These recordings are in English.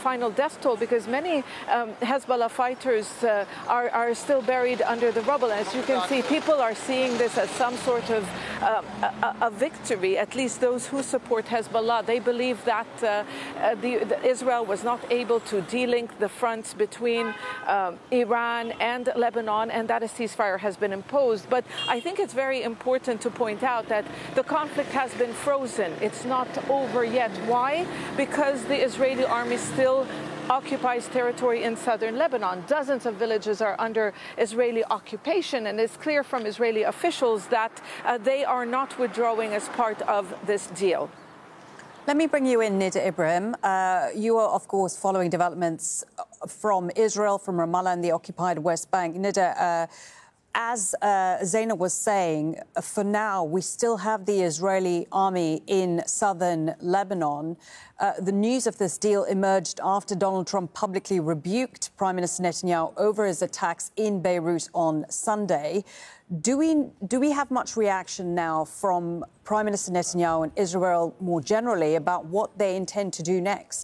final death toll, because many Hezbollah fighters are still buried under the rubble. As you can see, people are seeing this as some sort of a victory. At least those who support Hezbollah, they believe that Israel was not able to delink the front between Iran and Lebanon, and that a ceasefire has been imposed. But I think it's very important to point out that the conflict has been frozen. It's not over yet. Why? Because the Israeli army still occupies territory in southern Lebanon. Dozens of villages are under Israeli occupation, and it's clear from Israeli officials that they are not withdrawing as part of this deal. Let me bring you in, Nida Ibrahim. You are, of course, following developments from Israel, from Ramallah and the occupied West Bank. Nida, as Zaina was saying, for now, we still have the Israeli army in southern Lebanon. The news of this deal emerged after Donald Trump publicly rebuked Prime Minister Netanyahu over his attacks in Beirut on Sunday. Do we have much reaction now from Prime Minister Netanyahu and Israel more generally about what they intend to do next?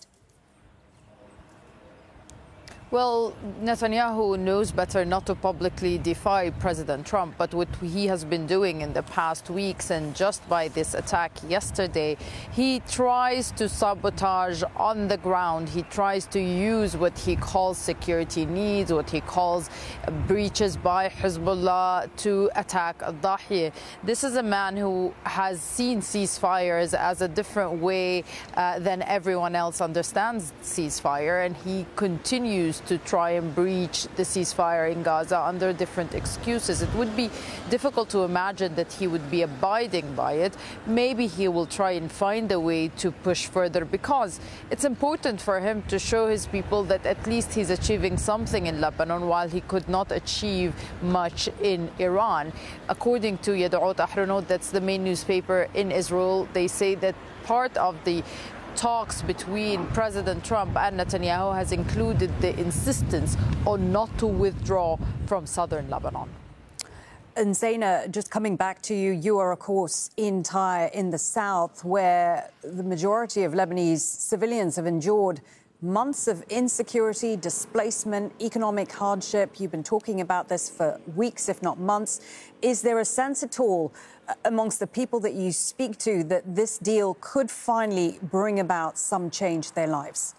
Well, Netanyahu knows better not to publicly defy President Trump, but what he has been doing in the past weeks, and just by this attack yesterday, he tries to sabotage on the ground. He tries to use what he calls security needs, what he calls breaches by Hezbollah to attack al-Dahiya. This is a man who has seen ceasefires as a different way than everyone else understands ceasefire, and he continues to try and breach the ceasefire in Gaza under different excuses. It would be difficult to imagine that he would be abiding by it. Maybe he will try and find a way to push further, because it's important for him to show his people that at least he's achieving something in Lebanon while he could not achieve much in Iran. According to Yadda'ut Ahronot, that's the main newspaper in Israel, they say that part of the talks between President Trump and Netanyahu has included the insistence on not to withdraw from southern Lebanon. And Zaina, just coming back to you, you are, of course, in Tyre in the south, where the majority of Lebanese civilians have endured months of insecurity, displacement, economic hardship. You've been talking about this for weeks, if not months. Is there a sense at all amongst the people that you speak to that this deal could finally bring about some change in their lives?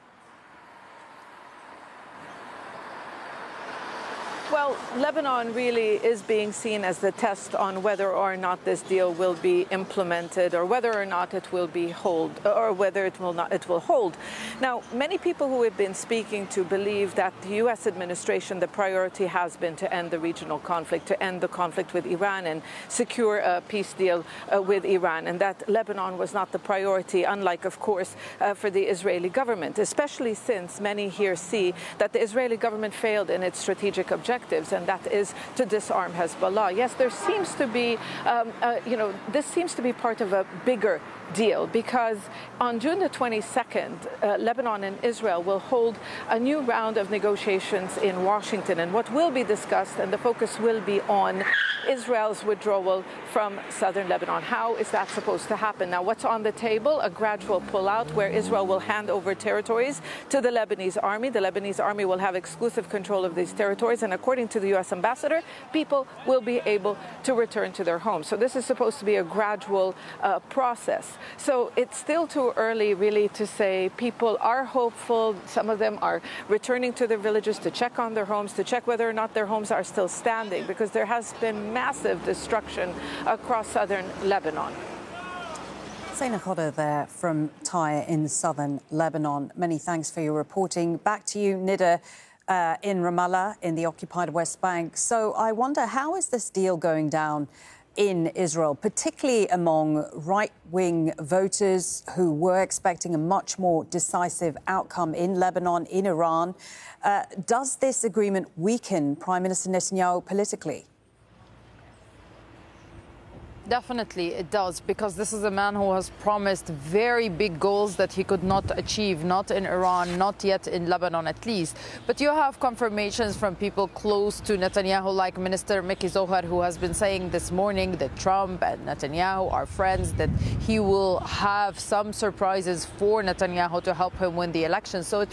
Well, Lebanon really is being seen as the test on whether or not this deal will be implemented, or whether or not it will be hold, or whether it will hold. Now, many people who we've been speaking to believe that the U.S. administration, the priority has been to end the regional conflict, to end the conflict with Iran and secure a peace deal with Iran, and that Lebanon was not the priority, unlike, of course, for the Israeli government, especially since many here see that the Israeli government failed in its strategic objectives, and that is to disarm Hezbollah. Yes, there seems to be, this seems to be part of a bigger deal, because on June the 22nd, Lebanon and Israel will hold a new round of negotiations in Washington, and what will be discussed, and the focus will be on Israel's withdrawal from southern Lebanon. How is that supposed to happen? Now, what's on the table? A gradual pullout where Israel will hand over territories to the Lebanese army. The Lebanese army will have exclusive control of these territories, and according to the U.S. ambassador, people will be able to return to their homes. So this is supposed to be a gradual process. So it's still too early, really, to say. People are hopeful. Some of them are returning to their villages to check on their homes, to check whether or not their homes are still standing, because there has been massive destruction across southern Lebanon. Zaina Khodda there from Tyre in southern Lebanon. Many thanks for your reporting. Back to you, Nida, in Ramallah, in the occupied West Bank. So I wonder, how is this deal going down in Israel, particularly among right-wing voters who were expecting a much more decisive outcome in Lebanon, in Iran? Does this agreement weaken Prime Minister Netanyahu politically? Definitely it does, because this is a man who has promised very big goals that he could not achieve, not in Iran, not yet in Lebanon at least. But you have confirmations from people close to Netanyahu, like Minister Miki Zohar, who has been saying this morning that Trump and Netanyahu are friends, that he will have some surprises for Netanyahu to help him win the election. So it